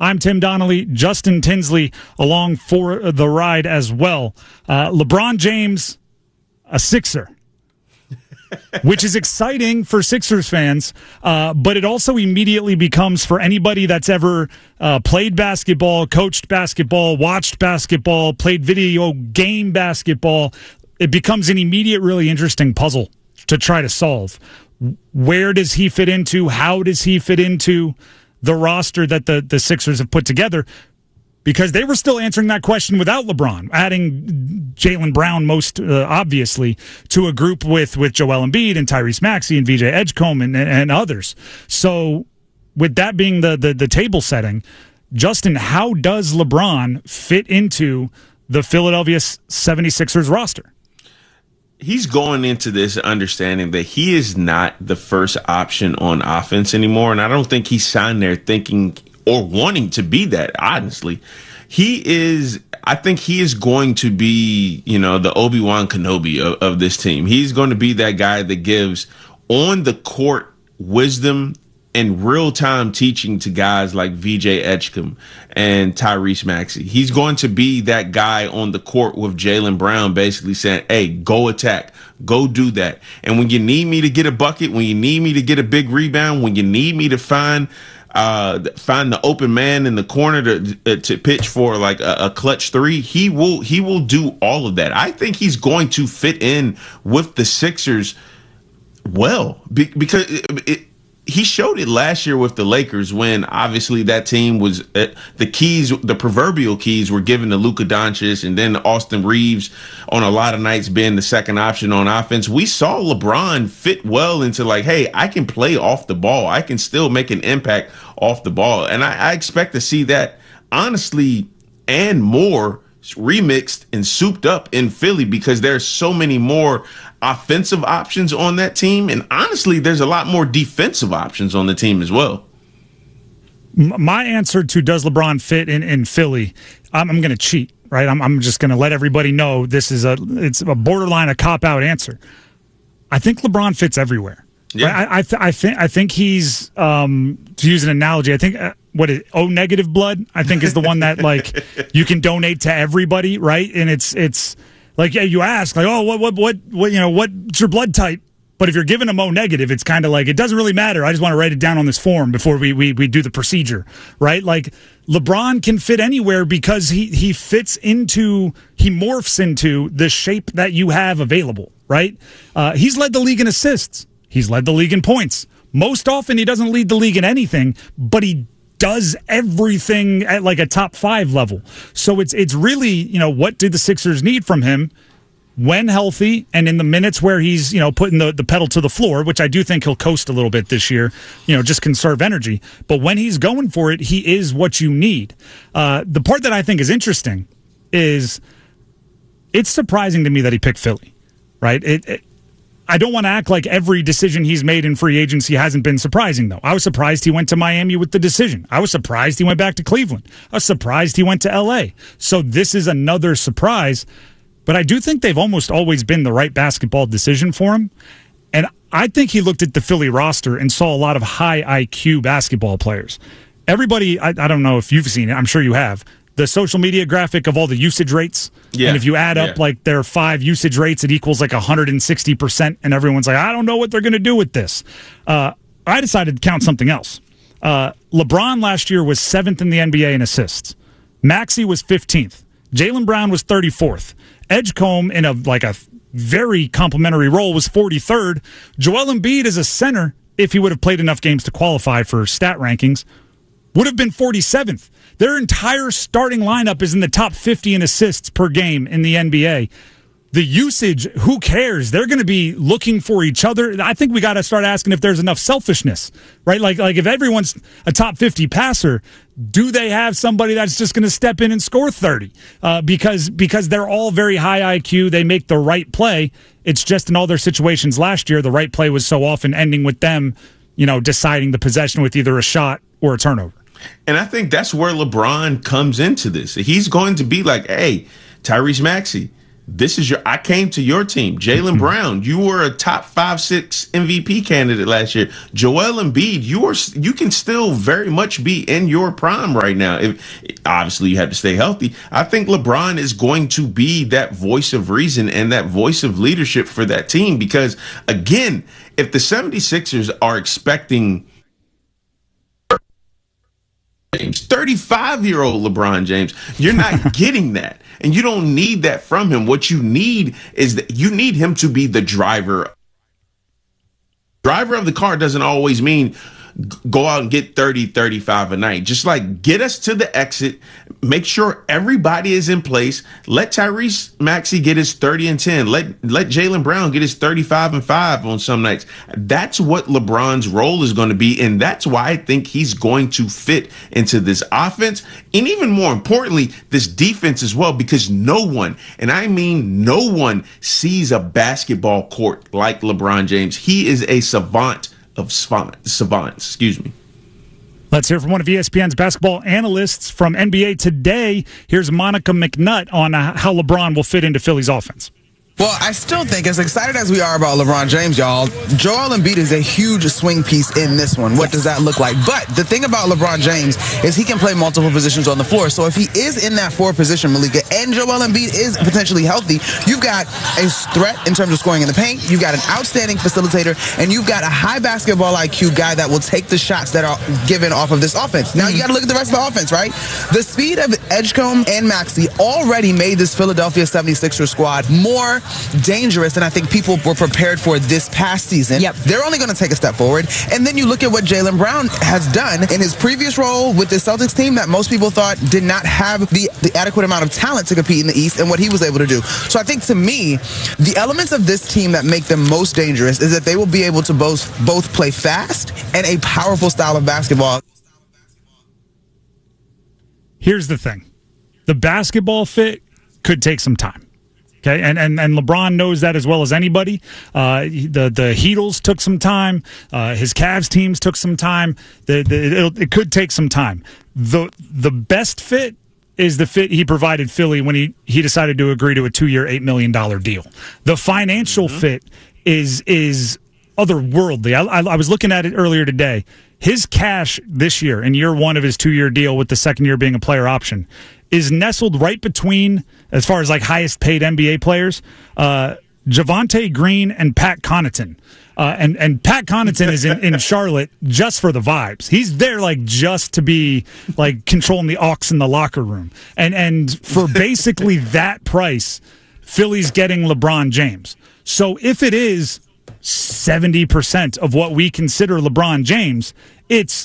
I'm Tim Donnelly, Justin Tinsley along for the ride as well. LeBron James, a Sixer. Which is exciting for Sixers fans, but it also immediately becomes, for anybody that's ever played basketball, coached basketball, watched basketball, played video game basketball, it becomes an immediate, really interesting puzzle to try to solve. Where does he fit into? How does he fit into the roster that the Sixers have put together? Because they were still answering that question without LeBron, adding Jaylen Brown most obviously to a group with Joel Embiid and Tyrese Maxey and VJ Edgecombe and others. So with that being the table setting, Justin, how does LeBron fit into the Philadelphia 76ers roster? He's going into this understanding that he is not the first option on offense anymore, and I don't think he signed there thinking or wanting to be that, honestly. I think he is going to be, the Obi-Wan Kenobi of this team. He's going to be that guy that gives on the court wisdom and real-time teaching to guys like VJ Edgecombe and Tyrese Maxey. He's going to be that guy on the court with Jaylen Brown basically saying, hey, go attack, go do that. And when you need me to get a bucket, when you need me to get a big rebound, when you need me to find the open man in the corner to pitch for like a clutch three, he will do all of that. I think he's going to fit in with the Sixers well because he showed it last year with the Lakers when obviously that team was the proverbial keys were given to Luka Doncic and then Austin Reeves on a lot of nights being the second option on offense. We saw LeBron fit well into like, hey, I can play off the ball. I can still make an impact off the ball. And I expect to see that honestly and more remixed and souped up in Philly because there's so many more offensive options on that team. And honestly, there's a lot more defensive options on the team as well. My answer to does LeBron fit in Philly, I'm going to cheat, right? I'm just going to let everybody know it's a borderline a cop-out answer. I think LeBron fits everywhere. Yeah. Right? I think he's, to use an analogy, I think O negative blood, I think is the one that like you can donate to everybody, right? And it's like, yeah, you ask like, oh, what's your blood type? But if you're giving them O negative, it's kind of like, it doesn't really matter. I just want to write it down on this form before we do the procedure, right? Like LeBron can fit anywhere because he morphs into the shape that you have available, right? He's led the league in assists. He's led the league in points. Most often he doesn't lead the league in anything, but he does everything at like a top 5 level. So it's really, what do the Sixers need from him when healthy and in the minutes where he's, putting the pedal to the floor, which I do think he'll coast a little bit this year, just conserve energy. But when he's going for it, he is what you need. The part that I think is interesting is it's surprising to me that he picked Philly, right? I don't want to act like every decision he's made in free agency hasn't been surprising, though. I was surprised he went to Miami with the decision. I was surprised he went back to Cleveland. I was surprised he went to L.A. So this is another surprise. But I do think they've almost always been the right basketball decision for him. And I think he looked at the Philly roster and saw a lot of high IQ basketball players. Everybody, I don't know if you've seen it. I'm sure you have. The social media graphic of all the usage rates. Yeah. And if you add up like their 5 usage rates, it equals like 160%. And everyone's like, I don't know what they're going to do with this. I decided to count something else. LeBron last year was 7th in the NBA in assists. Maxey was 15th. Jaylen Brown was 34th. Edgecombe in a very complimentary role was 43rd. Joel Embiid as a center, if he would have played enough games to qualify for stat rankings, would have been 47th. Their entire starting lineup is in the top 50 in assists per game in the NBA. The usage, who cares? They're going to be looking for each other. I think we got to start asking if there's enough selfishness, right? Like if everyone's a top 50 passer, do they have somebody that's just going to step in and score 30? Because they're all very high IQ. They make the right play. It's just in all their situations last year, the right play was so often ending with them, deciding the possession with either a shot or a turnover. And I think that's where LeBron comes into this. He's going to be like, hey, Tyrese Maxey, I came to your team. Jaylen Brown, you were a top 5-6 MVP candidate last year. Joel Embiid, you can still very much be in your prime right now. Obviously you have to stay healthy. I think LeBron is going to be that voice of reason and that voice of leadership for that team, because again, if the 76ers are expecting 35-year-old LeBron James, you're not getting that. And you don't need that from him. What you need is that you need him to be the driver. Driver of the car doesn't always mean go out and get 30, 35 a night. Just like get us to the exit, make sure everybody is in place. Let Tyrese Maxey get his 30 and 10. Let Jaylen Brown get his 35 and 5 on some nights. That's what LeBron's role is going to be. And that's why I think he's going to fit into this offense. And even more importantly, this defense as well, because no one, and I mean no one, sees a basketball court like LeBron James. He is a savants, excuse me. Let's hear from one of ESPN's basketball analysts from NBA Today. Here's Monica McNutt on how LeBron will fit into Philly's offense. Well, I still think, as excited as we are about LeBron James, y'all, Joel Embiid is a huge swing piece in this one. What does that look like? But the thing about LeBron James is he can play multiple positions on the floor. So if he is in that forward position, Malika, and Joel Embiid is potentially healthy, you've got a threat in terms of scoring in the paint, you've got an outstanding facilitator, and you've got a high basketball IQ guy that will take the shots that are given off of this offense. Now, you got to look at the rest of the offense, right? The speed of Edgecombe and Maxey already made this Philadelphia 76ers squad more dangerous than I think people were prepared for this past season. Yep. They're only going to take a step forward. And then you look at what Jaylen Brown has done in his previous role with the Celtics team that most people thought did not have the adequate amount of talent to compete in the East, and what he was able to do. So I think, to me, the elements of this team that make them most dangerous is that they will be able to both play fast and a powerful style of basketball. Here's the thing. The basketball fit could take some time. Okay, and LeBron knows that as well as anybody. The Heatles took some time. His Cavs teams took some time. It could take some time. The best fit is the fit he provided Philly when he decided to agree to a 2-year, $8 million deal. The financial fit is otherworldly. I was looking at it earlier today. His cash this year, in year one of his 2-year deal, with the second year being a player option, is nestled right between, as far as like highest paid NBA players, Javonte Green and Pat Connaughton. And Pat Connaughton is in Charlotte just for the vibes. He's there like just to be like controlling the aux in the locker room. And for basically that price, Philly's getting LeBron James. So if it is 70% of what we consider LeBron James, it's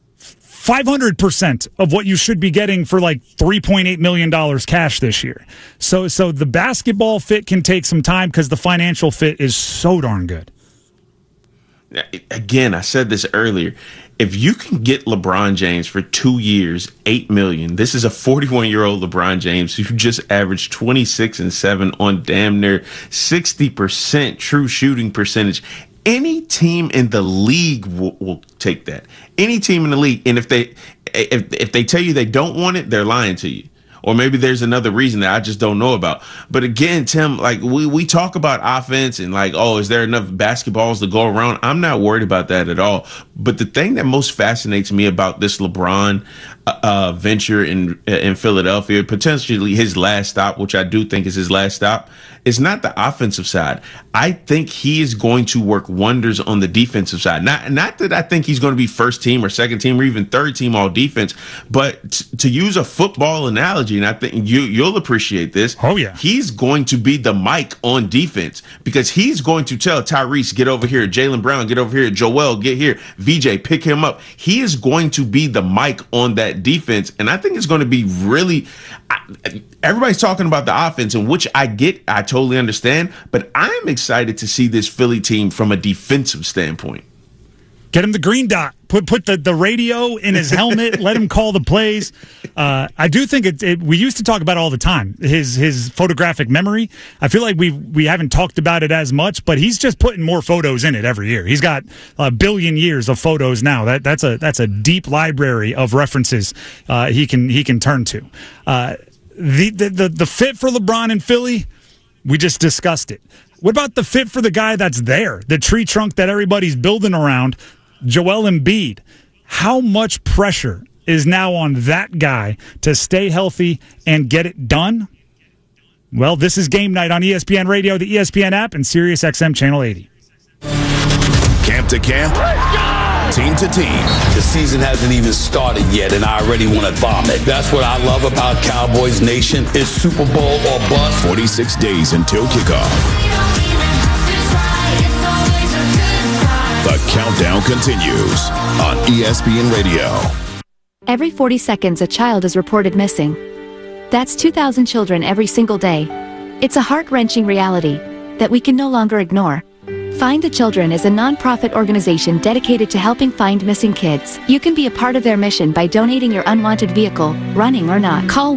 500% of what you should be getting for like $3.8 million cash this year. So the basketball fit can take some time because the financial fit is so darn good. Again, I said this earlier. If you can get LeBron James for 2 years, $8 million, this is a 41-year-old LeBron James who just averaged 26 and 7 on damn near 60% true shooting percentage. Any team in the league will take that. Any team in the league. And if they tell you they don't want it, they're lying to you. Or maybe there's another reason that I just don't know about. But again, Tim, like we talk about offense and like, oh, is there enough basketballs to go around? I'm not worried about that at all. But the thing that most fascinates me about this LeBron venture in Philadelphia, potentially his last stop, which I do think is his last stop, is not the offensive side. I think he is going to work wonders on the defensive side. Not that I think he's going to be first team or second team or even third team all defense, but to use a football analogy, and I think you'll appreciate this. Oh, yeah. He's going to be the mic on defense because he's going to tell Tyrese, get over here, Jaylen Brown, get over here, Joel, get here, VJ, pick him up. He is going to be the mic on that defense, and I think it's going to be really everybody's talking about the offense, and which I totally understand, but I'm excited to see this Philly team from a defensive standpoint. Get him the green dot. Put the radio in his helmet. Let him call the plays. I do think we used to talk about it all the time. His photographic memory. I feel like we haven't talked about it as much, but he's just putting more photos in it every year. He's got a billion years of photos now. That's a deep library of references he can turn to. The fit for LeBron in Philly, We just discussed it. What about the fit for the guy that's there? The tree trunk that everybody's building around, Joel Embiid. How much pressure is now on that guy to stay healthy and get it done? Well, this is Game Night on ESPN Radio, the ESPN app, and SiriusXM Channel 80. Camp to camp, team to team. The season hasn't even started yet, and I already want to vomit. That's what I love about Cowboys Nation. It's Super Bowl or bust. 46 days until kickoff. The countdown continues on ESPN Radio. Every 40 seconds, a child is reported missing. That's 2,000 children every single day. It's a heart-wrenching reality that we can no longer ignore. Find the Children is a non-profit organization dedicated to helping find missing kids. You can be a part of their mission by donating your unwanted vehicle, running or not. Call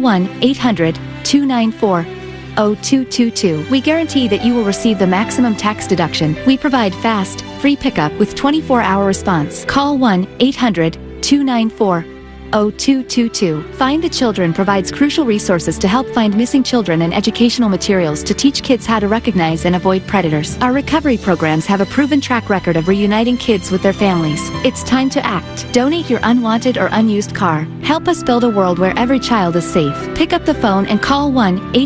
1-800-294-0222. We guarantee that you will receive the maximum tax deduction. We provide fast, free pickup with 24-hour response. Call 1-800-294-0222. Find the Children provides crucial resources to help find missing children and educational materials to teach kids how to recognize and avoid predators. Our recovery programs have a proven track record of reuniting kids with their families. It's time to act. Donate your unwanted or unused car. Help us build a world where every child is safe. Pick up the phone and call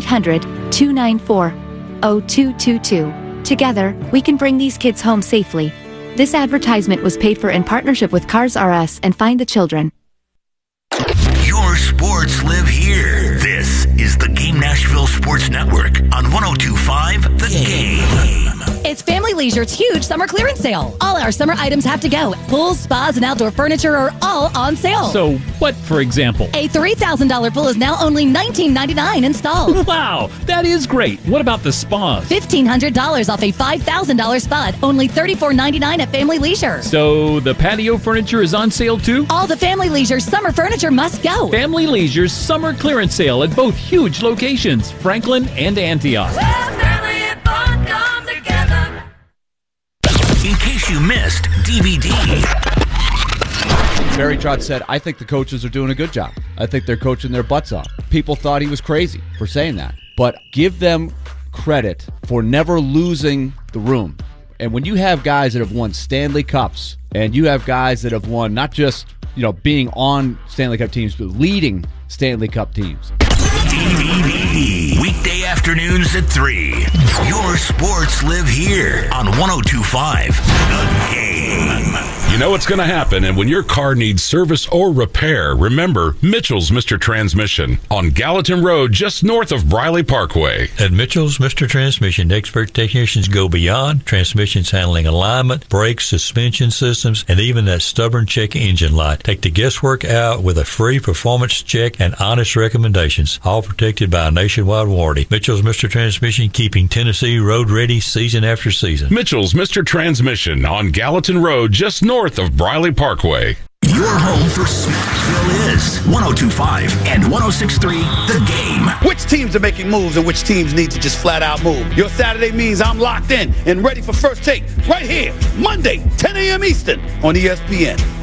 1-800-294-0222. Together, we can bring these kids home safely. This advertisement was paid for in partnership with Cars R Us and Find the Children. Your sports live here. This is the Game Nashville Sports Network on 102.5 The Game. It's Family Leisure's huge summer clearance sale. All our summer items have to go. Pools, spas, and outdoor furniture are all on sale. So what, for example? A $3,000 pool is now only $19.99 installed. Wow, that is great. What about the spas? $1,500 off a $5,000 spa, only $34.99 at Family Leisure. So the patio furniture is on sale too? All the Family Leisure summer furniture must go. Family Leisure's summer clearance sale at both huge locations, Franklin and Antioch. In case you missed DVD. Barry Trotz said, I think the coaches are doing a good job. I think they're coaching their butts off. People thought he was crazy for saying that. But give them credit for never losing the room. And when you have guys that have won Stanley Cups, and you have guys that have won not just, being on Stanley Cup teams, but leading Stanley Cup teams. DVD. Weekday afternoons at 3. Your sports live here on 102.5 The Game. You know what's going to happen, and when your car needs service or repair, remember Mitchell's Mr. Transmission on Gallatin Road, just north of Briley Parkway. At Mitchell's Mr. Transmission, expert technicians go beyond transmissions handling alignment, brakes, suspension systems, and even that stubborn check engine light. Take the guesswork out with a free performance check and honest recommendations, all protected by a nationwide warranty. Mitchell's Mr. Transmission, keeping Tennessee road ready season after season. Mitchell's Mr. Transmission on Gallatin Road, just north of Briley Parkway. Your home for Smashville is 102.5 and 106.3 The Game. Which teams are making moves and which teams need to just flat out move? Your Saturday means I'm locked in and ready for First Take right here, Monday, 10 a.m. Eastern on ESPN.